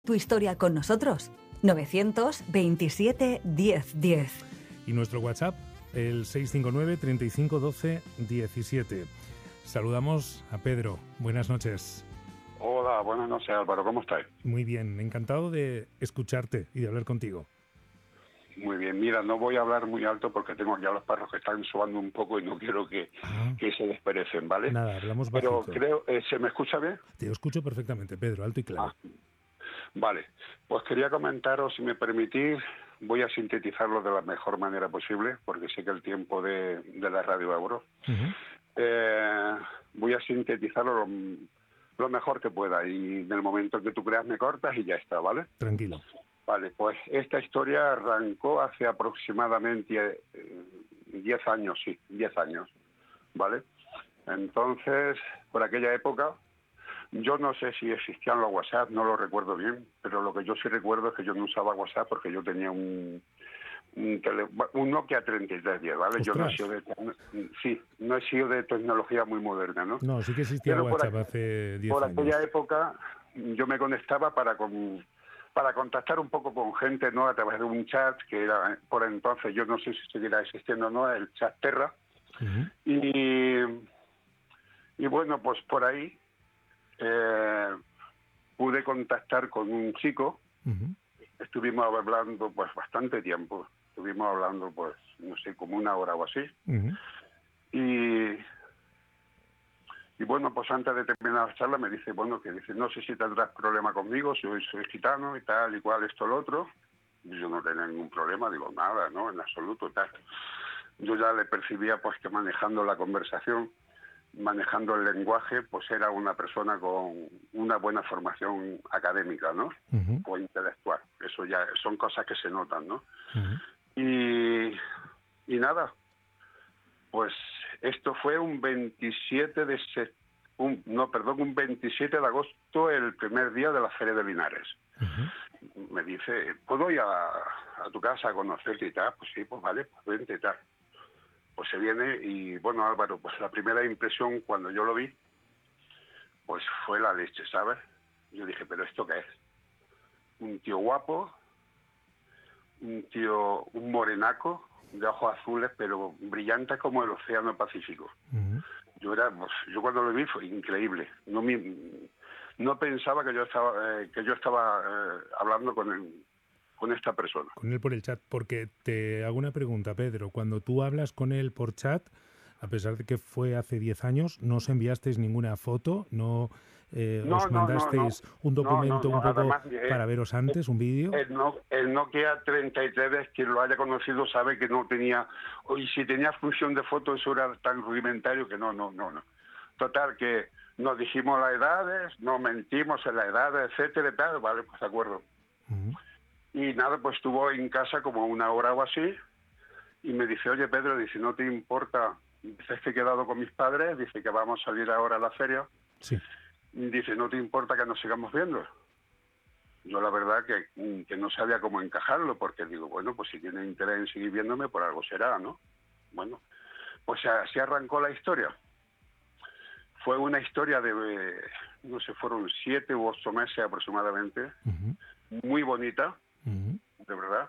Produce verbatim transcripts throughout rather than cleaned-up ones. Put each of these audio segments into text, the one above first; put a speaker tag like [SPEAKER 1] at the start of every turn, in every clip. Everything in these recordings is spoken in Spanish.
[SPEAKER 1] Tu historia con nosotros. novecientos veintisiete diez diez.
[SPEAKER 2] Y nuestro WhatsApp, el seis cinco nueve, treinta y cinco, doce, diecisiete. Saludamos a Pedro. Buenas noches.
[SPEAKER 3] Hola, buenas noches, Álvaro. ¿Cómo estás?
[SPEAKER 2] Muy bien, encantado de escucharte y de hablar contigo.
[SPEAKER 3] Muy bien, mira, no voy a hablar muy alto porque tengo ya los perros que están sobando un poco y no quiero que,
[SPEAKER 2] Ah.
[SPEAKER 3] que se desperecen, ¿vale?
[SPEAKER 2] Nada, hablamos
[SPEAKER 3] Pero
[SPEAKER 2] bajito.
[SPEAKER 3] creo, eh, ¿se me escucha bien?
[SPEAKER 2] Te escucho perfectamente, Pedro, alto y claro.
[SPEAKER 3] Ah. Vale, pues quería comentaros, si me permitís, voy a sintetizarlo de la mejor manera posible, porque sé que el tiempo de, de la radio Euro.
[SPEAKER 2] Uh-huh.
[SPEAKER 3] Eh, voy a sintetizarlo lo, lo mejor que pueda y en el momento que tú creas me cortas y ya está, ¿vale?
[SPEAKER 2] Tranquilo.
[SPEAKER 3] Vale, pues esta historia arrancó hace aproximadamente diez años, sí, diez años, ¿vale? Entonces, por aquella época, yo no sé si existían los WhatsApp, no lo recuerdo bien, pero lo que yo sí recuerdo es que yo no usaba WhatsApp porque yo tenía un un, tele, un Nokia treinta y tres diez, ¿vale?
[SPEAKER 2] ¡Ostras!
[SPEAKER 3] Yo no he sido de sí, no he sido de tecnología muy moderna, ¿no?
[SPEAKER 2] No, sí que existía
[SPEAKER 3] pero
[SPEAKER 2] WhatsApp
[SPEAKER 3] por,
[SPEAKER 2] hace diez
[SPEAKER 3] por
[SPEAKER 2] años.
[SPEAKER 3] Por aquella época yo me conectaba para con, para contactar un poco con gente, ¿no? A través de un chat que era por entonces, yo no sé si seguirá existiendo o no, el chat Terra.
[SPEAKER 2] Uh-huh.
[SPEAKER 3] Y, y bueno, pues por ahí eh, pude contactar con un chico.
[SPEAKER 2] Uh-huh.
[SPEAKER 3] Estuvimos hablando pues bastante tiempo. Estuvimos hablando pues, no sé, como una hora o así.
[SPEAKER 2] Uh-huh.
[SPEAKER 3] Y... Y bueno, pues antes de terminar la charla me dice, bueno, que dice, no sé si tendrás problema conmigo, si soy, soy gitano y tal, y cual, esto, lo otro. Y yo no tenía ningún problema, digo, nada, ¿no? En absoluto, tal. Yo ya le percibía pues que manejando la conversación, manejando el lenguaje, pues era una persona con una buena formación académica, ¿no?
[SPEAKER 2] Uh-huh.
[SPEAKER 3] O intelectual. Eso ya son cosas que se notan, ¿no?
[SPEAKER 2] Uh-huh.
[SPEAKER 3] Y, y nada, pues esto fue un veintisiete de septiembre, un, no, perdón, un veintisiete de agosto, el primer día de la Feria de Linares. Uh-huh. Me dice, ¿puedo ir a, a tu casa a conocerte y tal? Pues sí, pues vale, pues vente y tal. Pues se viene y, bueno, Álvaro, pues la primera impresión cuando yo lo vi, pues fue la leche, ¿sabes? Yo dije, ¿pero esto qué es? Un tío guapo, un tío, un morenaco, de ojos azules, pero brillantes como el océano Pacífico. Uh-huh. Yo era, pues, yo cuando lo vi fue increíble. No me, no pensaba que yo estaba, eh, que yo estaba eh, hablando con el, con esta persona.
[SPEAKER 2] Con él por el chat, porque te hago una pregunta, Pedro. Cuando tú hablas con él por chat, a pesar de que fue hace diez años, ¿no os enviasteis ninguna foto? ¿No eh,
[SPEAKER 3] no,
[SPEAKER 2] os
[SPEAKER 3] no,
[SPEAKER 2] mandasteis
[SPEAKER 3] no, no.
[SPEAKER 2] un documento
[SPEAKER 3] no, no, no.
[SPEAKER 2] un poco
[SPEAKER 3] Además,
[SPEAKER 2] para
[SPEAKER 3] eh,
[SPEAKER 2] veros antes, un vídeo?
[SPEAKER 3] El, no, el Nokia treinta y tres, quien lo haya conocido sabe que no tenía, y si tenía función de foto, eso era tan rudimentario que no, no, no, no. Total, que nos dijimos las edades, nos mentimos en las edades, etcétera, y tal, vale, pues de acuerdo. Uh-huh. Y nada, pues estuvo en casa como una hora o así, y me dice, oye Pedro, dice, ¿no te importa? Dices que he quedado con mis padres, dice que vamos a salir ahora a la feria.
[SPEAKER 2] Sí.
[SPEAKER 3] Dice, ¿no te importa que nos sigamos viendo? Yo la verdad que, que no sabía cómo encajarlo, porque digo, bueno, pues si tiene interés en seguir viéndome, por algo será, ¿no? Bueno, pues así arrancó la historia. Fue una historia de, no sé, fueron siete u ocho meses aproximadamente, uh-huh. Muy bonita, uh-huh. De verdad.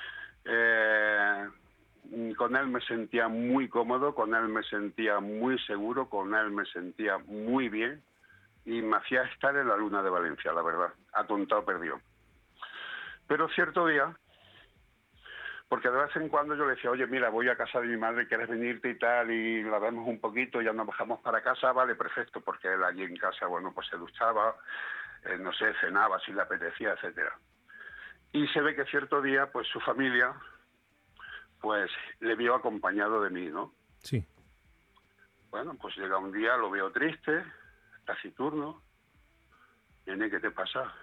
[SPEAKER 3] Eh, con él me sentía muy cómodo, con él me sentía muy seguro, con él me sentía muy bien. Y me hacía estar en la luna de Valencia, la verdad, atontado perdido. Pero cierto día, porque de vez en cuando yo le decía, oye, mira, voy a casa de mi madre, ¿quieres venirte y tal? Y la vemos un poquito, ya nos bajamos para casa, vale, perfecto, porque él allí en casa, bueno, pues se duchaba, eh, no sé, cenaba si le apetecía, etcétera. Y se ve que cierto día, pues su familia, pues le vio acompañado de mí, ¿no?
[SPEAKER 2] Sí.
[SPEAKER 3] Bueno, pues llega un día, lo veo triste, taciturno. Nene, ¿qué te pasa?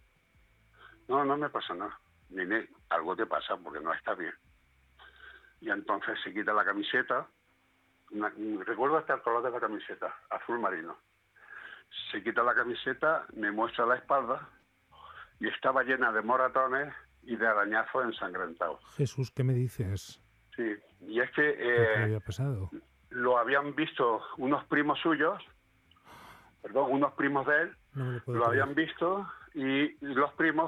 [SPEAKER 3] No, no me pasa nada. Nene, algo te pasa porque no está bien. Y entonces se quita la camiseta. Una, recuerdo hasta el color de la camiseta, azul marino. Se quita la camiseta, me muestra la espalda y estaba llena de moratones y de arañazos ensangrentados.
[SPEAKER 2] Jesús, ¿qué me dices?
[SPEAKER 3] Sí, y es que... Eh,
[SPEAKER 2] ¿Qué le había pasado?
[SPEAKER 3] Lo habían visto unos primos suyos, perdón, unos primos de él,
[SPEAKER 2] no me lo, puedo
[SPEAKER 3] lo
[SPEAKER 2] creer.
[SPEAKER 3] habían visto y y los primos